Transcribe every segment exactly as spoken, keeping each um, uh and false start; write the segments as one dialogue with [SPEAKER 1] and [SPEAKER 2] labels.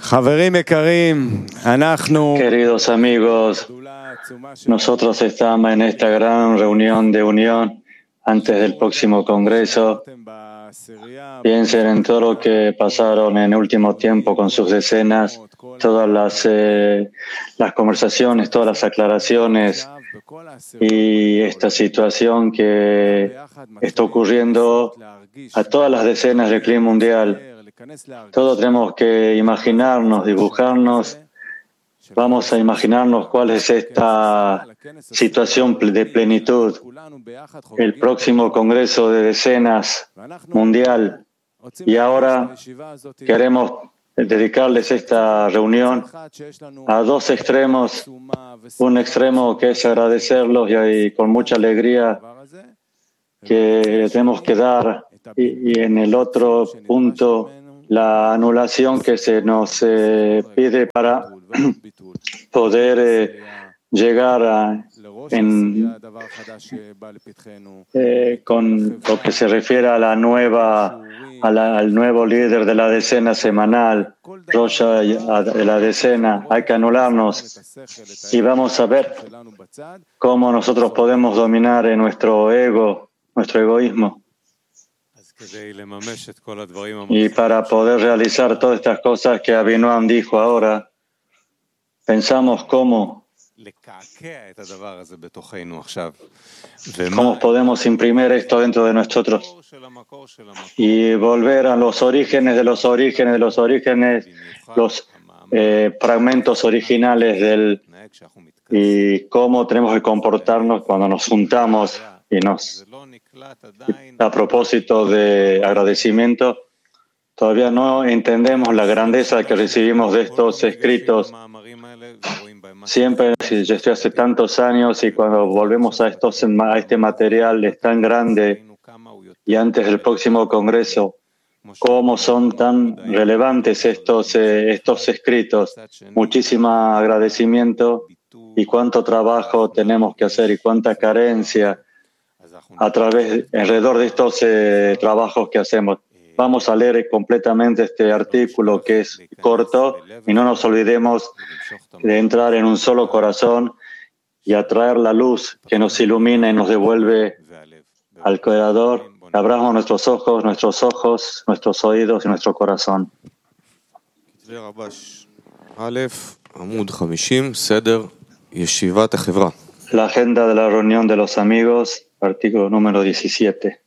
[SPEAKER 1] Queridos amigos, nosotros estamos en esta gran reunión de unión antes del próximo Congreso. Piensen en todo lo que pasaron en el último tiempo con sus decenas, todas las, eh, las conversaciones, todas las aclaraciones y esta situación que está ocurriendo a todas las decenas del clima mundial. Todos tenemos que imaginarnos, dibujarnos. Vamos a imaginarnos cuál es esta situación de plenitud. El próximo Congreso de Decenas Mundial. Y ahora queremos dedicarles esta reunión a dos extremos. Un extremo que es agradecerlos y, y con mucha alegría que tenemos que dar. Y, y en el otro punto, la anulación que se nos eh, pide para poder eh, llegar a, en, eh, con lo que se refiere a la nueva, a la, al nuevo líder de la decena semanal, Rosh de la decena. Hay que anularnos y vamos a ver cómo nosotros podemos dominar en nuestro ego, nuestro egoísmo. Y para poder realizar todas estas cosas que Abinoam dijo ahora, pensamos cómo, cómo podemos imprimir esto dentro de nosotros y volver a los orígenes de los orígenes de los orígenes, los eh, fragmentos originales del y cómo tenemos que comportarnos cuando nos juntamos y nos a propósito de agradecimiento. Todavía no entendemos la grandeza que recibimos de estos escritos. Siempre, yo estoy hace tantos años y cuando volvemos a, estos, a este material es tan grande y antes del próximo Congreso, cómo son tan relevantes estos, eh, estos escritos. Muchísimo agradecimiento y cuánto trabajo tenemos que hacer y cuánta carencia a través, alrededor de estos eh, trabajos que hacemos. Vamos a leer completamente este artículo que es corto y no nos olvidemos de entrar en un solo corazón y atraer la luz que nos ilumina y nos devuelve al Creador. Abramos nuestros ojos, nuestros ojos, nuestros oídos y nuestro corazón. La agenda de la reunión de los amigos, artículo número diecisiete.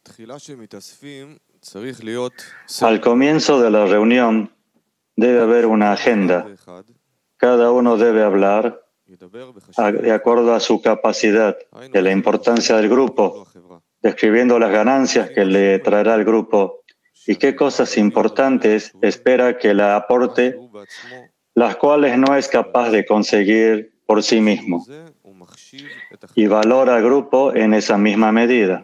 [SPEAKER 1] Al comienzo de la reunión debe haber una agenda. Cada uno debe hablar de acuerdo a su capacidad, de la importancia del grupo, describiendo las ganancias que le traerá el grupo y qué cosas importantes espera que la aporte, las cuales no es capaz de conseguir por sí mismo, y valora al grupo en esa misma medida.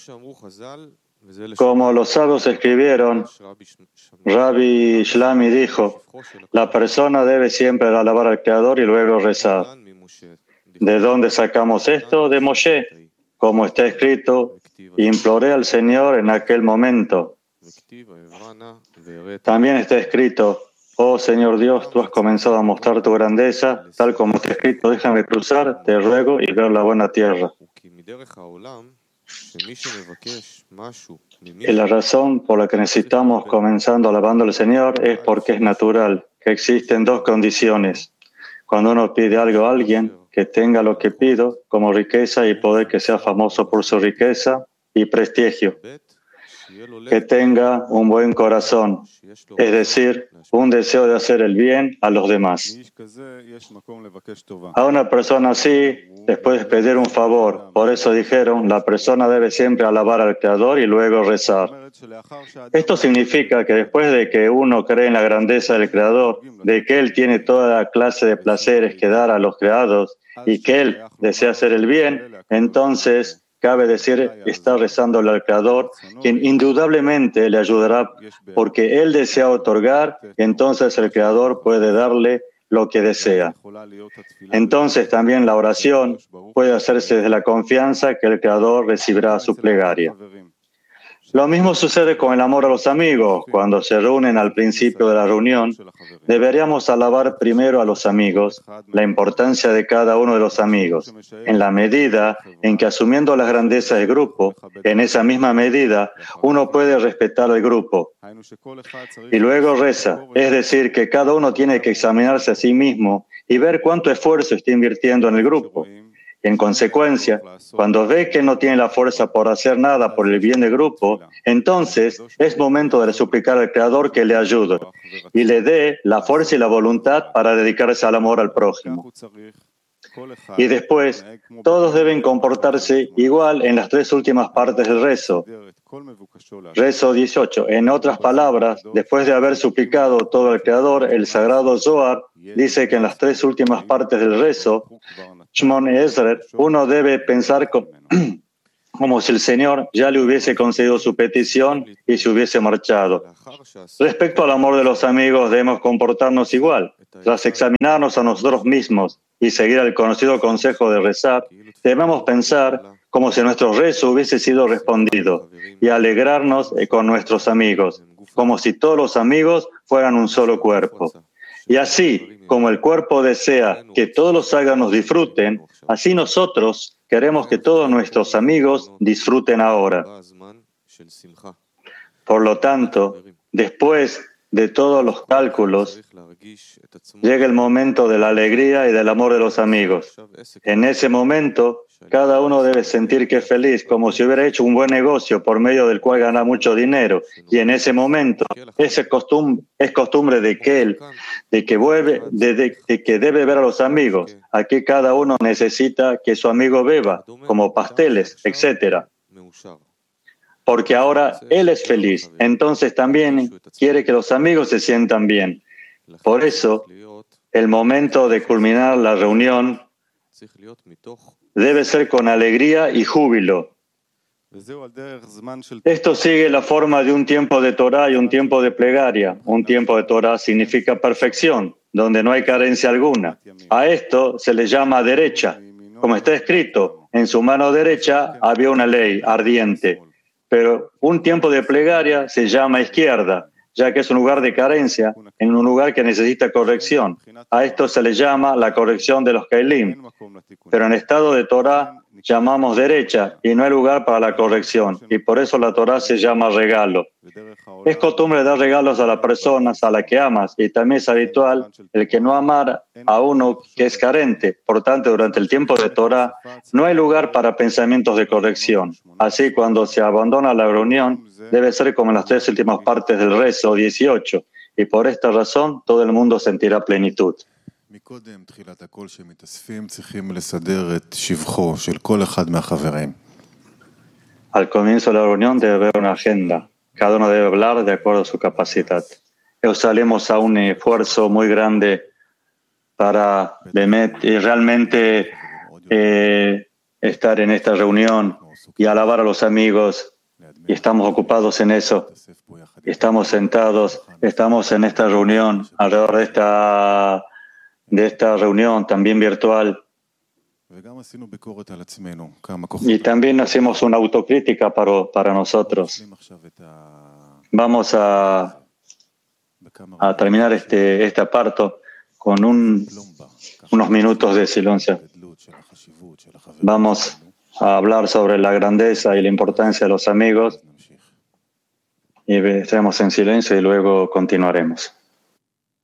[SPEAKER 1] Como los sabios escribieron, Rabbi Shlami dijo, la persona debe siempre alabar al Creador y luego rezar. ¿De dónde sacamos esto? De Moshe. Como está escrito, imploré al Señor en aquel momento. También está escrito, oh Señor Dios, tú has comenzado a mostrar tu grandeza, tal como está escrito, déjame cruzar, te ruego, y ver la buena tierra. Y la razón por la que necesitamos comenzando alabando al Señor es porque es natural que existen dos condiciones. Cuando uno pide algo a alguien, que tenga lo que pido, como riqueza y poder, que sea famoso por su riqueza y prestigio. Que tenga un buen corazón, es decir, un deseo de hacer el bien a los demás. A una persona así les puedes pedir un favor. Por eso dijeron, la persona debe siempre alabar al Creador y luego rezar. Esto significa que después de que uno cree en la grandeza del Creador, de que Él tiene toda la clase de placeres que dar a los creados y que Él desea hacer el bien, entonces cabe decir, está rezándole al Creador, quien indudablemente le ayudará porque Él desea otorgar, y entonces el Creador puede darle lo que desea. Entonces también la oración puede hacerse desde la confianza que el Creador recibirá su plegaria. Lo mismo sucede con el amor a los amigos. Cuando se reúnen al principio de la reunión, deberíamos alabar primero a los amigos, la importancia de cada uno de los amigos. En la medida en que, asumiendo las grandezas del grupo, en esa misma medida, uno puede respetar al grupo. Y luego reza, es decir, que cada uno tiene que examinarse a sí mismo y ver cuánto esfuerzo está invirtiendo en el grupo. En consecuencia, cuando ve que no tiene la fuerza por hacer nada por el bien del grupo, entonces es momento de suplicar al Creador que le ayude y le dé la fuerza y la voluntad para dedicarse al amor al prójimo. Y después, todos deben comportarse igual en las tres últimas partes del rezo. Rezo dieciocho. En otras palabras, después de haber suplicado todo al Creador, el sagrado Zohar dice que en las tres últimas partes del rezo, Shmon Esrei, uno debe pensar como, como si el Señor ya le hubiese concedido su petición y se hubiese marchado. Respecto al amor de los amigos, debemos comportarnos igual. Tras examinarnos a nosotros mismos y seguir el conocido consejo de rezar, debemos pensar como si nuestro rezo hubiese sido respondido y alegrarnos con nuestros amigos, como si todos los amigos fueran un solo cuerpo. Y así como el cuerpo desea que todos los áganos disfruten, así nosotros queremos que todos nuestros amigos disfruten ahora. Por lo tanto, después de todos los cálculos, llega el momento de la alegría y del amor de los amigos. En ese momento, cada uno debe sentir que es feliz, como si hubiera hecho un buen negocio por medio del cual gana mucho dinero. Y en ese momento, es costumbre, es costumbre de que él, de que vuelve, de, de, de que debe ver a los amigos. Aquí cada uno necesita que su amigo beba, como pasteles, etcétera. Porque ahora él es feliz, entonces también quiere que los amigos se sientan bien. Por eso, el momento de culminar la reunión debe ser con alegría y júbilo. Esto sigue la forma de un tiempo de Torah y un tiempo de plegaria. Un tiempo de Torah significa perfección, donde no hay carencia alguna. A esto se le llama derecha. Como está escrito, en su mano derecha había una ley ardiente. Pero un tiempo de plegaria se llama izquierda, ya que es un lugar de carencia, en un lugar que necesita corrección. A esto se le llama la corrección de los Keilim. Pero en estado de Torah llamamos derecha y no hay lugar para la corrección. Y por eso la Torah se llama regalo. Es costumbre dar regalos a las personas a las que amas y también es habitual el que no amar a uno que es carente. Por tanto, durante el tiempo de Torah no hay lugar para pensamientos de corrección. Así, cuando se abandona la reunión, debe ser como en las tres últimas partes del rezo dieciocho. Y por esta razón, todo el mundo sentirá plenitud. Al comienzo de la reunión debe haber una agenda. Cada uno debe hablar de acuerdo a su capacidad. Salimos a un esfuerzo muy grande para Bemet y realmente eh, estar en esta reunión y alabar a los amigos. Y estamos ocupados en eso. Estamos sentados, estamos en esta reunión, alrededor de esta, de esta reunión también virtual. Y también hacemos una autocrítica para, para nosotros. Vamos a, a terminar este, este aparto con un, unos minutos de silencio. Vamos a hablar sobre la grandeza y la importancia de los amigos y estaremos en silencio y luego continuaremos.